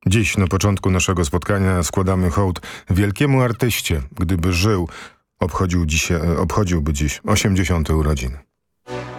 Dziś na początku naszego spotkania składamy hołd wielkiemu artyście. Gdyby żył, obchodziłby dziś 80. urodziny.